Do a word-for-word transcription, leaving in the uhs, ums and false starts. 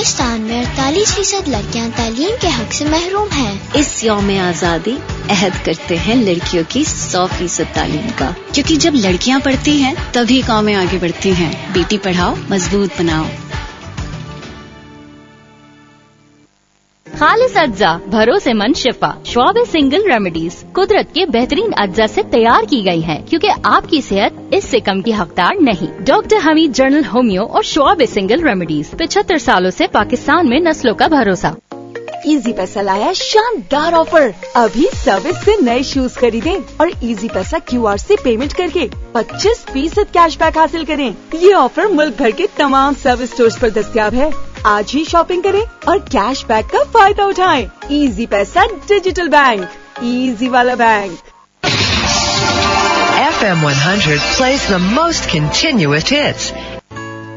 पाकिस्तान में अड़तालीस फीसद लड़कियाँ तालीम के हक से महरूम हैं। इस यौम आज़ादी अहद करते हैं लड़कियों की सौ फीसद तालीम का, क्योंकि जब लड़कियाँ पढ़ती हैं तभी कौमें आगे बढ़ती हैं। बेटी पढ़ाओ, मजबूत बनाओ। खालिस अज्जा, भरोसेमंद शिफा। श्वाब सिंगल रेमेडीज कुदरत के बेहतरीन अज्जा से तैयार की गई है, क्योंकि आपकी सेहत इससे कम की हकदार नहीं। डॉक्टर हमीद जर्नल होम्यो और श्वाब सिंगल रेमेडीज, पचहत्तर सालों से पाकिस्तान में नस्लों का भरोसा। इजी पैसा लाया शानदार ऑफर। अभी सर्विस से नए शूज खरीदें और इजी पैसा क्यू आर से पेमेंट करके पच्चीस फीसद कैशबैक हासिल करें। ये ऑफर मुल्क भर के तमाम सर्विस स्टोर्स पर दस्तयाब है। आज ही शॉपिंग करें और कैशबैक का फायदा उठाएं। इजी पैसा डिजिटल बैंक, इजी वाला bank. F M one hundred plays the most continuous hits